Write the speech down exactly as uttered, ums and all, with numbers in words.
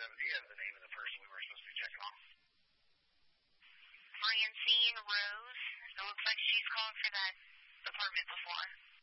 seventy as the name of the person we were supposed to be checking on. Francine Rose. It looks like she's called for that apartment before.